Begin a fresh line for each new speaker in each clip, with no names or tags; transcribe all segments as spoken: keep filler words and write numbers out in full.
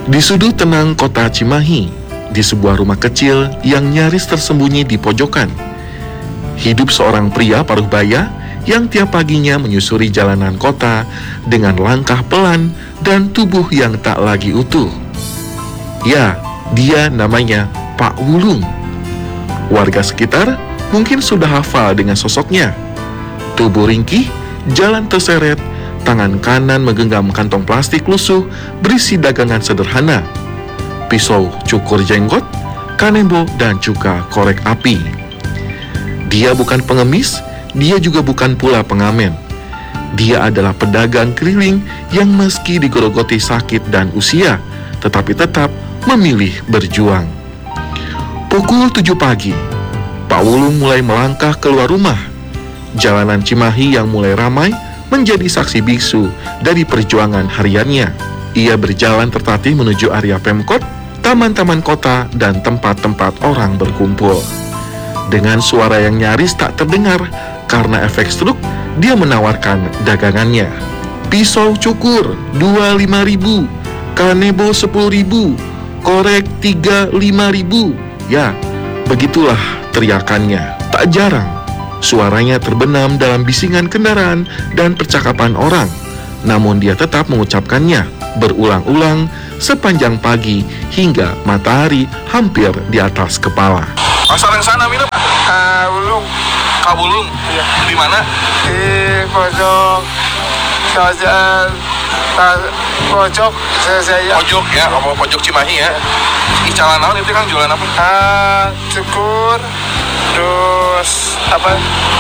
Di sudut tenang kota Cimahi, di sebuah rumah kecil yang nyaris tersembunyi di pojokan, hidup seorang pria paruh baya yang tiap paginya menyusuri jalanan kota dengan langkah pelan dan tubuh yang tak lagi utuh. Ya, dia namanya Pak Wulung. Warga sekitar mungkin sudah hafal dengan sosoknya. Tubuh ringkih, jalan terseret, tangan kanan menggenggam kantong plastik lusuh berisi dagangan sederhana, pisau cukur jenggot, kanebo, dan juga korek api. Dia bukan pengemis, dia juga bukan pula pengamen. Dia adalah pedagang keliling yang meski digerogoti sakit dan usia, tetapi tetap memilih berjuang. Pukul tujuh pagi, Pak Wulung mulai melangkah keluar rumah. Jalanan Cimahi yang mulai ramai menjadi saksi bisu dari perjuangan hariannya. Ia berjalan tertatih menuju area Pemkot, taman-taman kota, dan tempat-tempat orang berkumpul. Dengan suara yang nyaris tak terdengar karena efek struk, dia menawarkan dagangannya. Pisau cukur dua puluh lima ribu, kanebo sepuluh ribu, korek tiga puluh lima ribu. Ya, begitulah teriakannya. Tak jarang suaranya terbenam dalam bisingan kendaraan dan percakapan orang. Namun dia tetap mengucapkannya berulang-ulang sepanjang pagi hingga matahari hampir di atas kepala.
Pasar yang sana minum?
Kak Wulung.
Kak Wulung?
Iya.
Di mana?
Di pojok Jalan pojok saya.
Pojok ya, apa pojok Cimahi ya? Ih, jalan naon itu Kang, jualan apa?
Ah, cukur. Terus apa?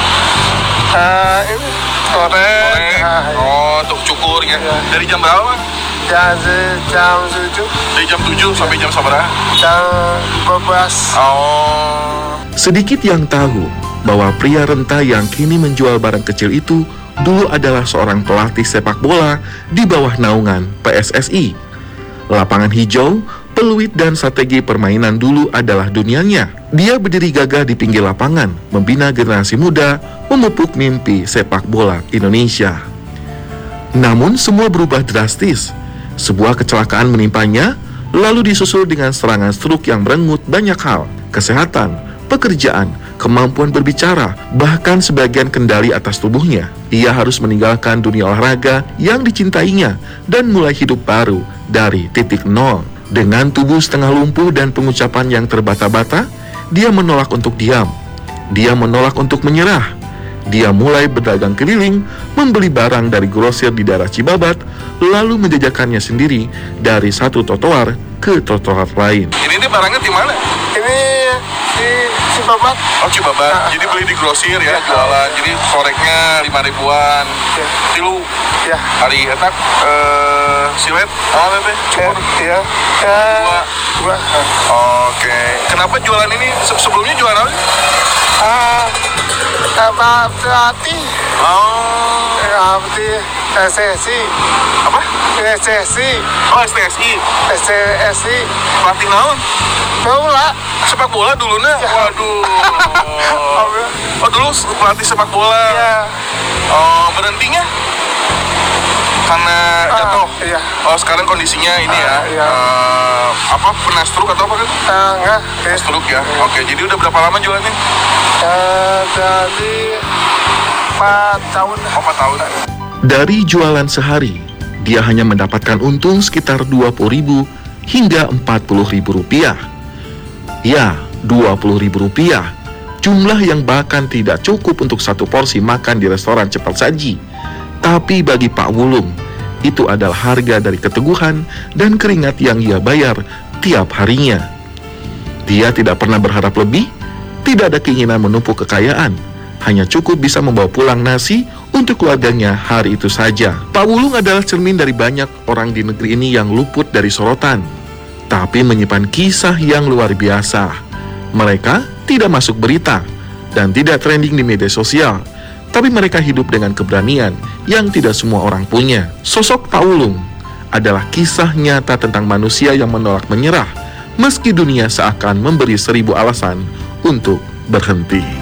Ah, ini korek.
Korek.
Ah, iya.
Oh, untuk cukur ya.
Iya.
Dari jam berapa?
Ya, dari jam tujuh.
Dari jam tujuh sampai jam berapa?
Jam dua belas.
Oh.
Sedikit yang tahu bahwa pria renta yang kini menjual barang kecil itu dulu adalah seorang pelatih sepak bola di bawah naungan P S S I. Lapangan hijau, peluit, dan strategi permainan dulu adalah dunianya. Dia berdiri gagah di pinggir lapangan, membina generasi muda, memupuk mimpi sepak bola Indonesia. Namun semua berubah drastis. Sebuah kecelakaan menimpanya, lalu disusul dengan serangan stroke yang merenggut banyak hal: kesehatan, pekerjaan, kemampuan berbicara, bahkan sebagian kendali atas tubuhnya. Ia harus meninggalkan dunia olahraga yang dicintainya dan mulai hidup baru dari titik nol. Dengan tubuh setengah lumpuh dan pengucapan yang terbata-bata, dia menolak untuk diam. Dia menolak untuk menyerah. Dia mulai berdagang keliling, membeli barang dari grosir di daerah Cibabat, lalu menjajakannya sendiri dari satu trotoar ke trotoar lain.
Ini nih barangnya di mana?
Ini di Cibabat.
Oh, Cibabat. Jadi beli di grosir ya, jualan. Jadi koreknya lima ribuan.
Ya.
Tilu
Ya.
hari etak eh silet. Oh, bebe. Cukur.
Ya.
Dua.
Dua.
Oke. Kenapa jualan ini? Se- sebelumnya jualan apa?
Ah, apa pelatih?
Oh.
Ya, berarti S S I.
Apa?
S S I.
Oh, S T S I.
S S I.
Pelatih naon?
Bola.
Sepak bola dulunya. Waduh. Oh, dulu pelatih sepak bola.
Ya.
Oh, berhentinya? Karena jatuh.
Ah, iya.
Oh, sekarang kondisinya ini ya.
Ah, iya.
eh, apa pernah stroke atau apa kan?
Ah, enggak.
Pernah stroke ya. Oke, jadi udah berapa lama jualannya?
Eh, dari empat tahun.
Oh, empat tahun.
Dari jualan sehari, dia hanya mendapatkan untung sekitar dua puluh ribu hingga empat puluh ribu rupiah. Ya, dua puluh ribu rupiah, jumlah yang bahkan tidak cukup untuk satu porsi makan di restoran cepat saji. Tapi bagi Pak Wulung, itu adalah harga dari keteguhan dan keringat yang ia bayar tiap harinya. Dia tidak pernah berharap lebih, tidak ada keinginan menumpuk kekayaan, hanya cukup bisa membawa pulang nasi untuk keluarganya hari itu saja. Pak Wulung adalah cermin dari banyak orang di negeri ini yang luput dari sorotan, tapi menyimpan kisah yang luar biasa. Mereka tidak masuk berita dan tidak trending di media sosial, tapi mereka hidup dengan keberanian yang tidak semua orang punya. Sosok Pak Wulung adalah kisah nyata tentang manusia yang menolak menyerah, meski dunia seakan memberi seribu alasan untuk berhenti.